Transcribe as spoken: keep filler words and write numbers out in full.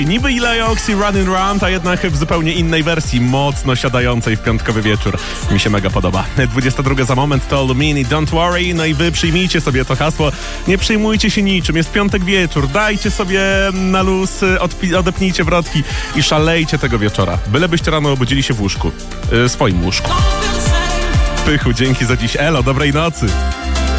Niby Eli Oxy Run and Run, a jednak w zupełnie innej wersji, mocno siadającej w piątkowy wieczór. Mi się mega podoba. dwudziesta druga za moment to Lumini, Don't Worry. No i wy przyjmijcie sobie to hasło. Nie przejmujcie się niczym. Jest piątek wieczór. Dajcie sobie na luz, odpi- odepnijcie wrotki i szalejcie tego wieczora. Bylebyście rano obudzili się w łóżku. Yy, swoim łóżku. Pychu, dzięki za dziś. Elo, dobrej nocy.